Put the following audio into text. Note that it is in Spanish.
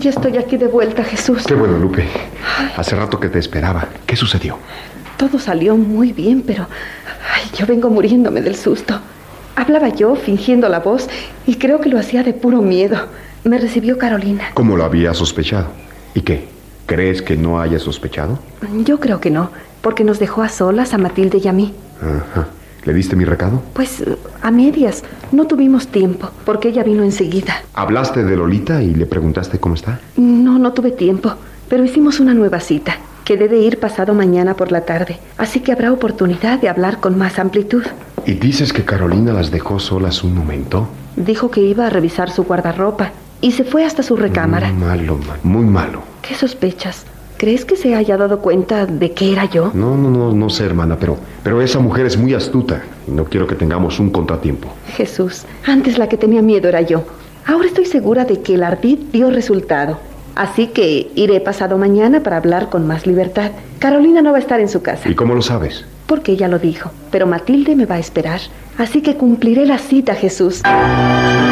Ya estoy aquí de vuelta, Jesús. Qué bueno, Lupe. Hace rato que te esperaba. ¿Qué sucedió? Todo salió muy bien, pero yo vengo muriéndome del susto. Hablaba yo fingiendo la voz y creo que lo hacía de puro miedo. Me recibió Carolina. ¿Cómo lo había sospechado? ¿Y qué? ¿Crees que no haya sospechado? Yo creo que no, porque nos dejó a solas a Matilde y a mí. Ajá. ¿Le diste mi recado? Pues a medias. No tuvimos tiempo, porque ella vino enseguida. ¿Hablaste de Lolita y le preguntaste cómo está? No tuve tiempo, pero hicimos una nueva cita. Quedé de ir pasado mañana por la tarde, así que habrá oportunidad de hablar con más amplitud. ¿Y dices que Carolina las dejó solas un momento? Dijo que iba a revisar su guardarropa y se fue hasta su recámara. Muy malo. ¿Qué sospechas? ¿Crees que se haya dado cuenta de que era yo? No sé, hermana, pero esa mujer es muy astuta y no quiero que tengamos un contratiempo. Jesús, antes la que tenía miedo era yo. Ahora estoy segura de que el ardid dio resultado. Así que iré pasado mañana para hablar con más libertad. Carolina no va a estar en su casa. ¿Y cómo lo sabes? Porque ella lo dijo. Pero Matilde me va a esperar. Así que cumpliré la cita, Jesús.